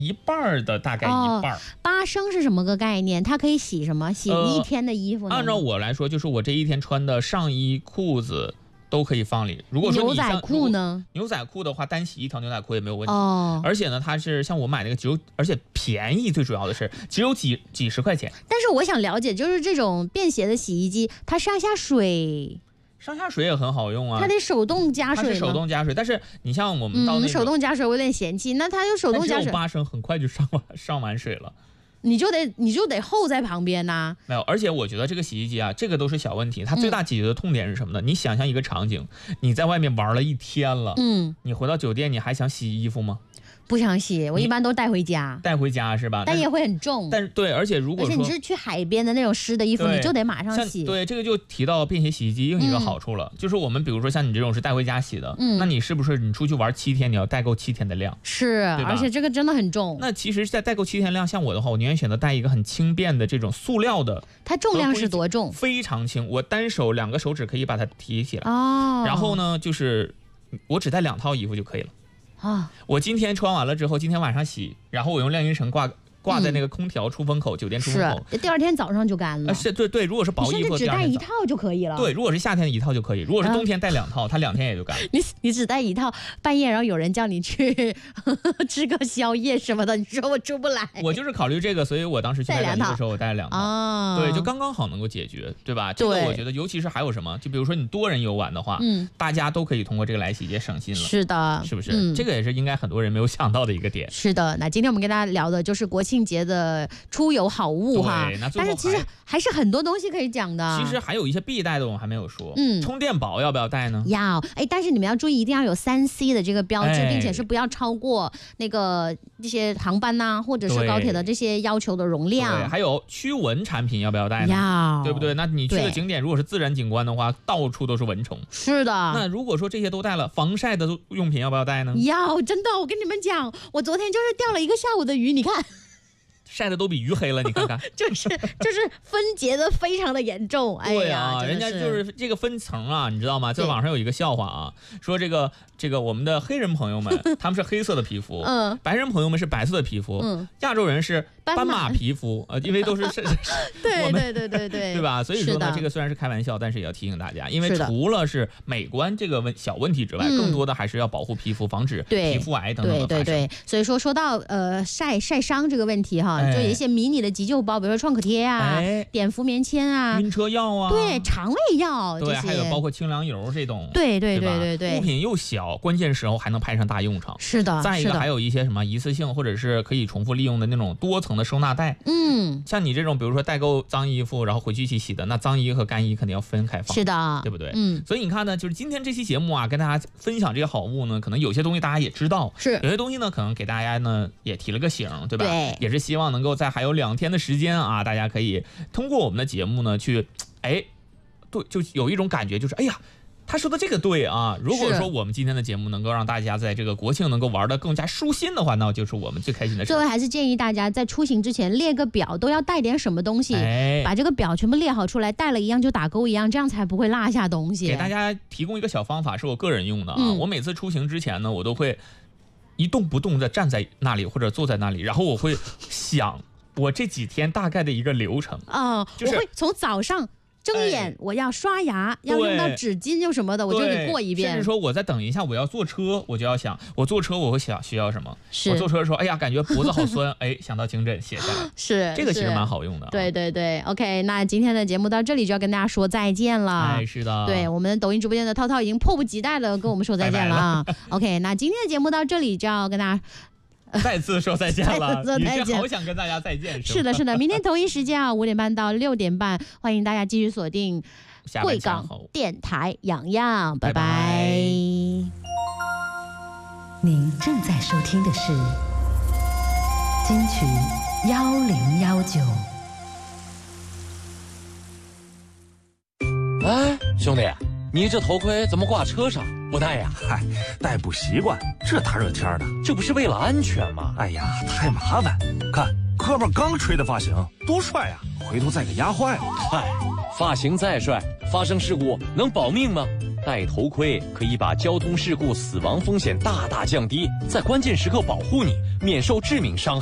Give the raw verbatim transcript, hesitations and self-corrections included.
一半的大概一半、哦。 八升是什么个概念？它可以洗什么？洗一天的衣服呢、 呃？按照我来说，就是我这一天穿的上衣、裤子都可以放里。如果说你牛仔裤呢？ 牛仔裤的话，单洗一条牛仔裤也没有问题。 哦。 而且呢，它是像我买那个只有，而且便宜，最主要的是只有几几十块钱。 但是我想了解，就是这种便携的洗衣机，它上下水。 上下水也很好用啊， 它得手动加水吗？ 它是手动加水，但是你像我们到那、 嗯、手动加水我有点嫌弃，那它就手动加水， 只有八升，很快就上完上完水了， 你就得你就得候在旁边呐、啊。 没有，而且我觉得这个洗衣机啊，这个都是小问题，它最大解决的痛点是什么呢？嗯、你想象一个场景，你在外面玩了一天了， 嗯， 你回到酒店，你还想洗衣服吗？ 不想洗，我一般都带回家。 带回家是吧？ 但也会很重。 但是对，而且如果说， 而且你是去海边的那种湿的衣服，你就得马上洗。 对，这个就提到便携洗衣机另一个好处了，嗯、就是我们比如说像你这种是带回家洗的，嗯，那你是不是你出去玩七天，你要带够七天的量？ 是，而且这个真的很重。 那其实，在带够七天量，像我的话，我宁愿选择带一个很轻便的这种塑料的。 它重量是多重？ 非常轻，我单手两个手指可以把它提起来。 哦。 然后呢，就是我只带两套衣服就可以了。 啊， 我今天穿完了之后，今天晚上洗，然后我用晾衣绳挂挂在那个空调出风口，嗯、酒店出风口， 是第二天早上就干了。 啊、是对对，如果是薄衣服， 你只带一套就可以了。 对，如果是夏天的一套就可以，如果是冬天带两套，啊、它两天也就干了。 你你只带一套，半夜然后有人叫你去呵呵吃个宵夜什么的，你说我出不来。 我就是考虑这个，所以我当时去买衣服的时候，我带了两套， 啊、 对，就刚刚好能够解决，对吧？这个我觉得，尤其是还有什么，就比如说你多人游玩的话，嗯，大家都可以通过这个来洗洁省心了。 是的， 是不是？嗯、这个也是应该很多人没有想到的一个点。 是的，那今天我们跟大家聊的就是国庆节的出游好物哈，但是其实还是很多东西可以讲的。 其实还有一些必带的，我们还没有说。 嗯， 充电宝要不要带呢？ 要，哎，但是你们要注意，一定要有三 C 的这个标志，并且是不要超过那个这些航班呐、啊，或者是高铁的这些要求的容量。 对，还有驱蚊产品要不要带呢？ 要， 对不对？那你去的景点如果是自然景观的话，到处都是蚊虫。 是的。 那如果说这些都带了，防晒的用品要不要带呢？ 要，真的，我跟你们讲，我昨天就是钓了一个下午的鱼，你看。 晒的都比鱼黑了，你看看， 就是就是分解的非常的严重。哎呀， 对啊，人家就是这个分层啊，你知道吗？在网上有一个笑话啊，说这个这个我们的黑人朋友们，他们是黑色的皮肤，嗯，白人朋友们是白色的皮肤，嗯，亚洲人是斑马皮肤，呃，因为都是是， 对对对对对， 对吧？所以说呢，这个虽然是开玩笑，但是也要提醒大家，因为除了是美观这个问小问题之外，更多的还是要保护皮肤，防止皮肤癌等等的发生。 对对对，所以说说到呃晒晒伤这个问题哈。就有一些迷你的急救包，比如说创可贴啊、哎、碘伏棉签啊、 晕车药啊， 对，肠胃药， 对，还有包括清凉油这种， 对对对对对， 物品又小，关键时候还能派上大用场。 是的， 再一个还有一些什么一次性或者是可以重复利用的那种多层的收纳袋。 嗯， 像你这种，比如说代购脏衣服，然后回去一起洗的，那脏衣和干衣肯定要分开放。 是的， 对不对？ 嗯， 所以你看呢，就是今天这期节目啊，跟大家分享这些好物呢，可能有些东西大家也知道， 是有些东西呢，可能给大家呢也提了个醒，对吧？ 对， 也是希望能够在还有两天的时间啊，大家可以通过我们的节目呢，去，哎，对，就有一种感觉，就是哎呀，他说的这个对啊。如果说我们今天的节目能够让大家在这个国庆能够玩得更加舒心的话，那就是我们最开心的事。 最后还是建议大家在出行之前列个表，都要带点什么东西， 哎、 把这个表全部列好出来，带了一样就打勾一样，这样才不会落下东西。 给大家提供一个小方法，是我个人用的啊。 嗯、 我每次出行之前呢，我都会一动不动地站在那里或者坐在那里，然后我会想我这几天大概的一个流程啊、呃就是，我会从早上睁眼、哎、我要刷牙，要用到纸巾又什么的，我就得过一遍。 甚至说我再等一下我要坐车，我就要想我坐车我会想需要什么。我坐车的时候，哎呀感觉脖子好酸，哎想到颈枕写下来， 是这个其实蛮好用的、啊。 对对对 ，OK， 那今天的节目到这里就要跟大家说再见了。 哎，是的， 对，我们抖音直播间的涛涛已经迫不及待的跟我们说再见了啊。拜拜了OK， 那今天的节目到这里就要跟大家。 再次说再见了， 再你是好想跟大家再见。 是的，是的，明天同一时间啊，五点半到六点半，欢迎大家继续锁定贵港电台洋洋，拜拜。拜拜。 您正在收听的是金曲幺零幺九。 哎，兄弟，你这头盔怎么挂车上不戴呀？ 嗨，戴不习惯，这大热天的， 这不是为了安全吗？ 哎呀，太麻烦。看哥们刚吹的发型，多帅呀！回头再给压坏了。 嗨，发型再帅，发生事故能保命吗？ 戴头盔可以把交通事故死亡风险大大降低，在关键时刻保护你，免受致命伤害。